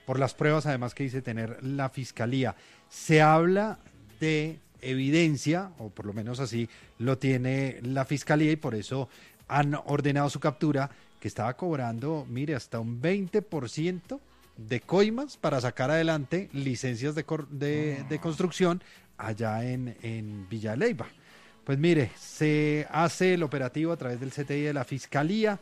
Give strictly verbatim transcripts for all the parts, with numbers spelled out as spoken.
por las pruebas además que dice tener la Fiscalía. Se habla de evidencia, o por lo menos así lo tiene la Fiscalía, y por eso han ordenado su captura, que estaba cobrando, mire, hasta un veinte por ciento de coimas para sacar adelante licencias de, cor- de, de construcción allá en, en Villa de Leyva. Pues mire, se hace el operativo a través del C T I de la Fiscalía,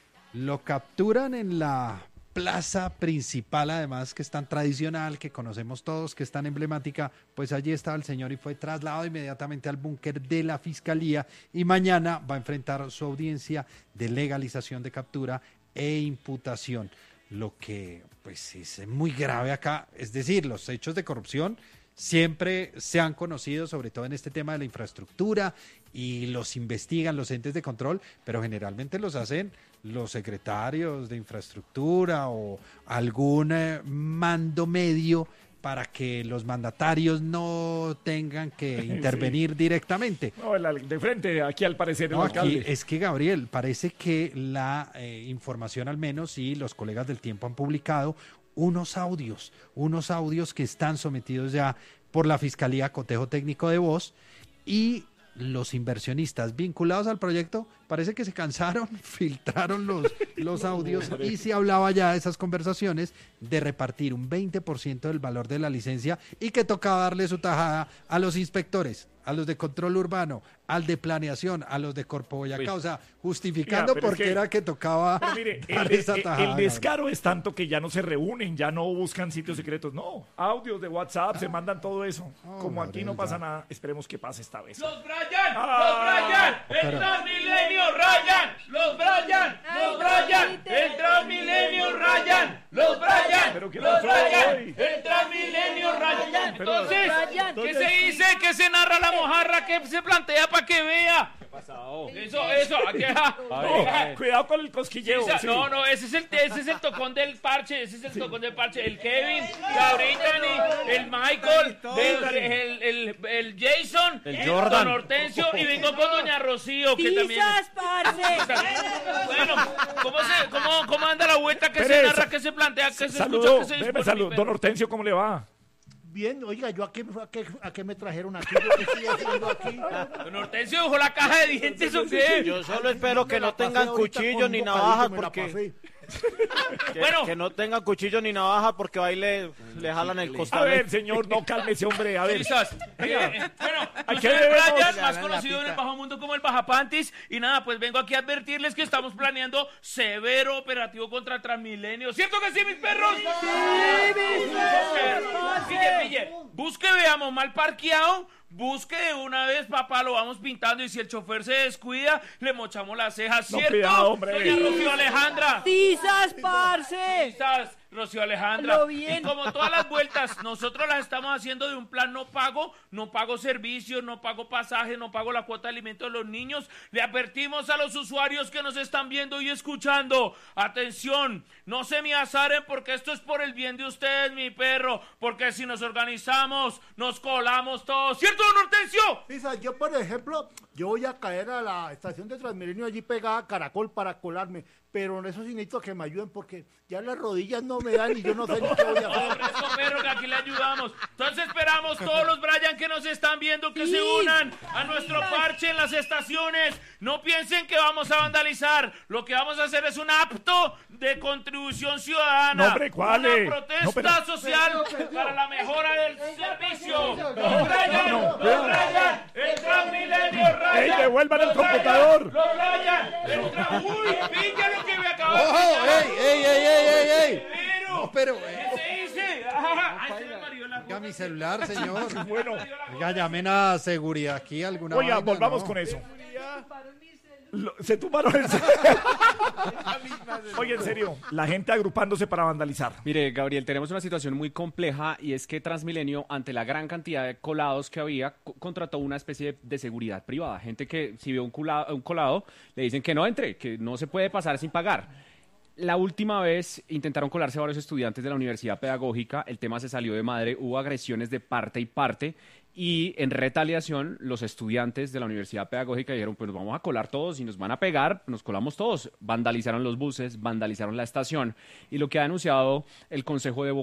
lo capturan en la plaza principal, además, que es tan tradicional, que conocemos todos, que es tan emblemática. Pues allí estaba el señor y fue trasladado inmediatamente al búnker de la Fiscalía, y mañana va a enfrentar su audiencia de legalización de captura e imputación. Lo que pues es muy grave acá, es decir, los hechos de corrupción siempre se han conocido, sobre todo en este tema de la infraestructura, y los investigan los entes de control, pero generalmente los hacen los secretarios de infraestructura o algún eh, mando medio para que los mandatarios no tengan que intervenir sí. directamente. No, el de frente, aquí al parecer el no, alcalde. Aquí, es que, Gabriel, parece que la eh, información al menos, y los colegas del Tiempo han publicado unos audios, unos audios que están sometidos ya por la Fiscalía a cotejo técnico de voz, y los inversionistas vinculados al proyecto parece que se cansaron, filtraron los, los audios, y se hablaba ya de esas conversaciones de repartir un veinte por ciento del valor de la licencia, y que tocaba darle su tajada a los inspectores, a los de control urbano, al de planeación, a los de Corpo Boyacá, pues, o sea, justificando por qué era que tocaba mire, dar el, esa tajada. El descaro es tanto que ya no se reúnen, ya no buscan sitios secretos, no, audios de WhatsApp, ah, se mandan todo eso. Oh, como aquí Gabriel, no pasa ya. nada, esperemos que pase esta vez. ¡Los Brian! Ah, ¡Los Brian! ¡El Transmilenio Ryan! ¡Los Brian! ¡Los Brian! ¡El Transmilenio Ryan! ¡Los Brian! ¿Pero qué ¡Los pasó Brian! hoy? ¡El Transmilenio Ryan! Pero, Entonces, ¿qué se dice? ¿Qué se narra la mojarra? ¿Qué se plantea para que vea? ¿Qué pasó? Eso, eso, aquí, ja. No, cuidado con el cosquilleo. Sí, sí. No, no, ese es el ese es el tocón del parche, ese es el sí. tocón del parche. El Kevin, Gabriel, el Michael, el, el, el, el Jason, el Jordan, Don Hortensio, y vengo con Doña Rocío, que también. Bueno, ¿cómo, se, cómo, ¿cómo anda la vuelta? ¿Qué se narra? ¿Qué se plantea? ¿Qué se saludo, escucha? ¿Qué se dice? Salud, Don Hortensio, ¿cómo le va? Bien, oiga, ¿yo a qué, a qué, a qué me trajeron aquí? ¿Yo qué estoy haciendo aquí? Don Hortensio dejó la caja de dientes, ¿o qué? Yo solo espero que no tengan cuchillos ni navajas, porque... Que, bueno, que no tengan cuchillo ni navaja, porque ahí le, le jalan el costal. A ver, señor, no cálmese, hombre, a ver. Quizás, eh, bueno, yo soy el Brian, más conocido en el bajo mundo como el Bajapantis, y nada, pues vengo aquí a advertirles que estamos planeando severo operativo contra Transmilenio. ¿Cierto que sí, mis perros? ¡Sí, mis perros! Pille, pille, busque, veamos, mal parqueado. Busque de una vez, papá, lo vamos pintando, y si el chofer se descuida, le mochamos las cejas, ¿cierto? No, cuidado, hombre. Doña Rocío Alejandra. ¡Tizas, parce! ¡Tizas, Rocío Alejandra! Bien. Y como todas las vueltas, nosotros las estamos haciendo de un plan no pago, no pago servicios, no pago pasaje, no pago la cuota de alimento de los niños. Le advertimos a los usuarios que nos están viendo y escuchando, atención, no se me azaren, porque esto es por el bien de ustedes, mi perro, porque si nos organizamos, nos colamos todos, ¿cierto, don Hortensio? Lisa, yo por ejemplo, yo voy a caer a la estación de Transmilenio allí pegada a Caracol para colarme, pero en eso sí necesito que me ayuden, porque ya las rodillas no me dan y yo no sé ni qué voy a hacer. Hombre, eso, perro, que aquí le ayudamos. Entonces esperamos todos los Brian que nos están viendo que sí. se unan a nuestro parche en las estaciones. No piensen que vamos a vandalizar. Lo que vamos a hacer es un acto de contribución ciudadana. No, hombre, ¿cuál es? Una protesta no, pero... social para la mejora del servicio. ¡Los Brian! ¡Los Brian! ¡El Transmilenio Ryan! ¡Ey, devuelvan el computador! ¡Los Brian! ¡El Tra... ¡Uy! ¡Píllalo que me acabo de ¡Oh! ¡Ey, ey, ey, ey, ey, ey! Pero, no, pero... ¿qué se dice? Ay, se me mareó la Oiga, mi celular, señor. Bueno. Oiga, llamen a seguridad aquí alguna Oiga, vaina, volvamos ¿no? con eso. Lo, se tumbaron el... Oye, en serio, la gente agrupándose para vandalizar. Mire, Gabriel, tenemos una situación muy compleja, y es que Transmilenio, ante la gran cantidad de colados que había, co- contrató una especie de, de seguridad privada. Gente que si ve un colado, un colado, le dicen que no entre, que no se puede pasar sin pagar. La última vez intentaron colarse varios estudiantes de la Universidad Pedagógica, el tema se salió de madre, hubo agresiones de parte y parte, y en retaliación los estudiantes de la Universidad Pedagógica dijeron, pues nos vamos a colar todos, y nos van a pegar, nos colamos todos. Vandalizaron los buses, vandalizaron la estación, y lo que ha anunciado el Consejo de Bogotá